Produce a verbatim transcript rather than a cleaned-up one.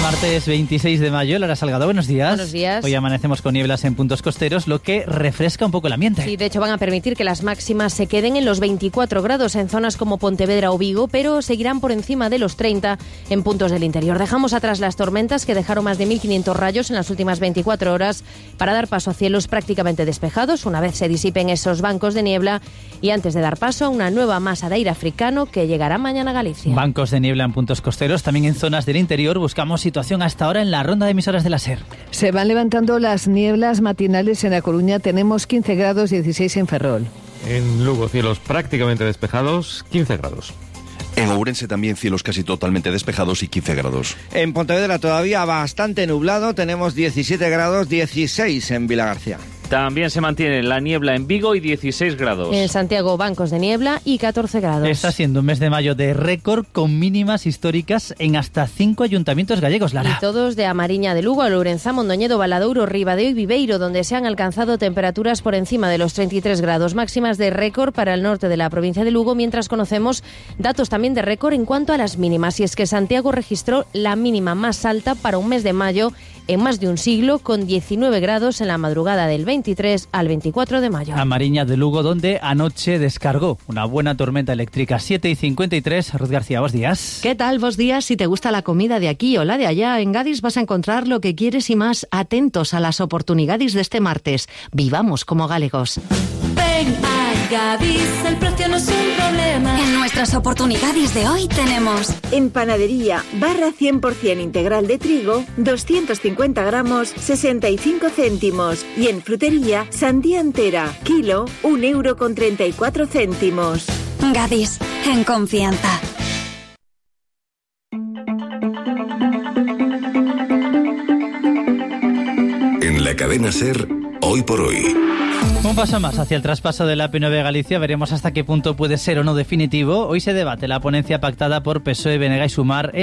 Martes veintiséis de mayo, Lara Salgado, buenos días. Buenos días. Hoy amanecemos con nieblas en puntos costeros, lo que refresca un poco el ambiente. Sí, de hecho van a permitir que las máximas se queden en los veinticuatro grados en zonas como Pontevedra o Vigo, pero seguirán por encima de los treinta en puntos del interior. Dejamos atrás las tormentas que dejaron más de mil quinientos rayos en las últimas veinticuatro horas para dar paso a cielos prácticamente despejados una vez se disipen esos bancos de niebla y antes de dar paso a una nueva masa de aire africano que llegará mañana a Galicia. Bancos de niebla en puntos costeros, también en zonas del interior. Buscamos situación hasta ahora en la ronda de emisoras de la SER. Se van levantando las nieblas matinales en A Coruña. Tenemos quince grados, dieciséis en Ferrol. En Lugo, cielos prácticamente despejados, quince grados. En Ourense también cielos casi totalmente despejados y quince grados. En Pontevedra todavía bastante nublado, tenemos diecisiete grados, dieciséis en Vilagarcía. También se mantiene la niebla en Vigo y dieciséis grados. En Santiago, bancos de niebla y catorce grados. Está siendo un mes de mayo de récord con mínimas históricas en hasta cinco ayuntamientos gallegos, Lara. Y todos de Amariña de Lugo, Lourenzá, Mondoñedo, Valadouro, Ribadeo y Viveiro, donde se han alcanzado temperaturas por encima de los treinta y tres grados, máximas de récord para el norte de la provincia de Lugo, mientras conocemos datos también de récord en cuanto a las mínimas. Y es que Santiago registró la mínima más alta para un mes de mayo en más de un siglo, con diecinueve grados en la madrugada del veintitrés al veinticuatro de mayo. Amariña de Lugo, donde anoche descargó una buena tormenta eléctrica. siete y cincuenta y tres. Ruth García, buenos días. ¿Qué tal? Buenos días. Si te gusta la comida de aquí o la de allá, en Gadis vas a encontrar lo que quieres y más. Atentos a las oportunidades de este martes. Vivamos como galegos. Ven a Gadis, el precio no es un problema. En nuestras oportunidades de hoy tenemos... En panadería, barra cien por ciento integral de trigo, doscientos cincuenta gramos, sesenta y cinco céntimos. Y en frutería, sandía entera, kilo, un euro con treinta y cuatro céntimos. Gadis, en confianza. En la cadena SER, hoy por hoy. Un paso más hacia el traspaso de la A P nueve a Galicia. Veremos hasta qué punto puede ser o no definitivo. Hoy se debate la ponencia pactada por P S O E, B N G y Sumar